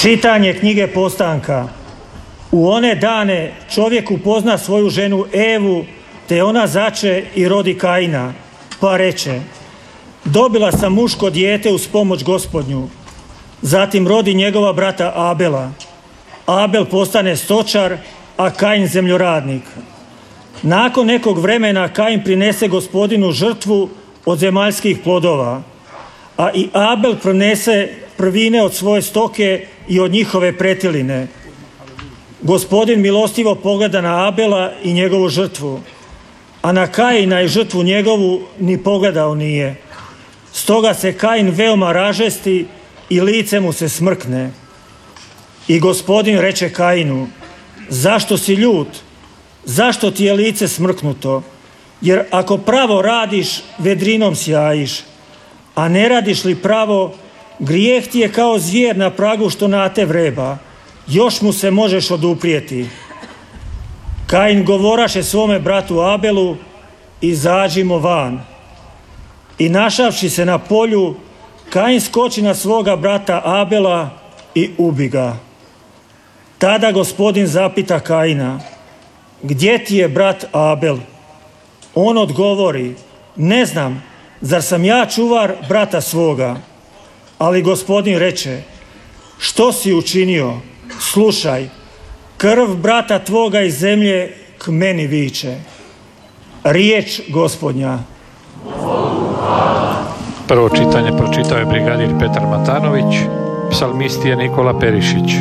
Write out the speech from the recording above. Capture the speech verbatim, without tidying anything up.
Čitanje knjige Postanka. U one dane čovjek upozna svoju ženu Evu, te ona zače i rodi Kaina, pa reče: dobila sam muško dijete uz pomoć Gospodnju. Zatim rodi njegova brata Abela. Abel postane stočar, a Kain zemljoradnik. Nakon nekog vremena Kain prinese Gospodinu žrtvu od zemaljskih plodova, a i Abel prinese prvine od svoje stoke i od njihove pretiline. Gospodin milostivo pogleda na Abela i njegovu žrtvu, a na Kaina i žrtvu njegovu ni pogledao nije. Stoga se Kain veoma ražesti i lice mu se smrkne. I Gospodin reče Kainu: zašto si ljut? Zašto ti je lice smrknuto? Jer ako pravo radiš, vedrinom sjajiš, a ne radiš li pravo, grijeh ti je kao zvijer na pragu što nate vreba, još mu se možeš oduprijeti. Kain govoraše svome bratu Abelu: izađimo van. I našavši se na polju, Kain skoči na svoga brata Abela i ubi ga. Tada Gospodin zapita Kaina: gdje ti je brat Abel? On odgovori: ne znam, zar sam ja čuvar brata svoga? Ali Gospodin reče: što si učinio? Slušaj, krv brata tvoga iz zemlje k meni viče. Riječ Gospodnja. Prvo čitanje pročitao je brigadir Petar Matanović, psalmist je Nikola Perišić.